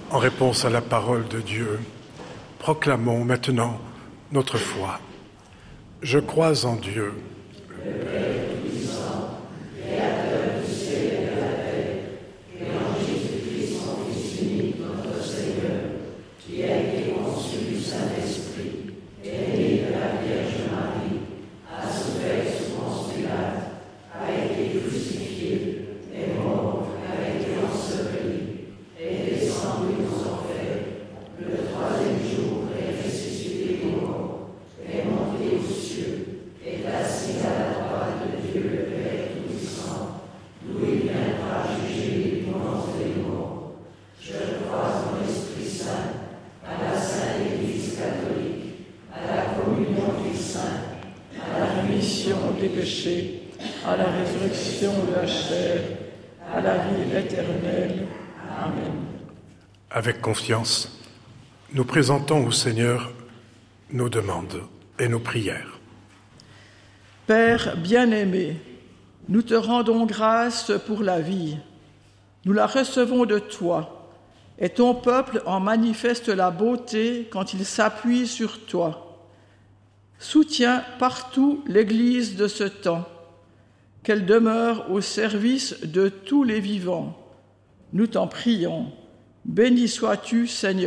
En réponse à la parole de Dieu, proclamons maintenant notre foi. Je crois en Dieu, le Père Tout-Puissant, Créateur du ciel et de la terre, et en Jésus-Christ, son Fils unique, notre Seigneur, qui a été conçu du Saint-Esprit, est né de la Vierge Marie, a souffert sous Ponce Pilate, a été crucifié, est mort, a été enseveli, est descendu aux enfers, le troisième jour est ressuscité des morts, est monté aux cieux, est assis à la droite de Dieu le Père Tout-Puissant, d'où il viendra juger les vivants et les morts. Je crois en l'Esprit Saint, à la Sainte Église catholique, à la communion des saints, à la rémission des péchés, à la résurrection de la chair, à la vie éternelle. Amen. avec confiance, nous présentons au Seigneur nos demandes et nos prières. Père bien-aimé, nous te rendons grâce pour la vie. Nous la recevons de toi, et ton peuple en manifeste la beauté quand il s'appuie sur toi. Soutiens partout l'Église de ce temps, qu'elle demeure au service de tous les vivants. Nous t'en prions. Béni sois-tu, Seigneur.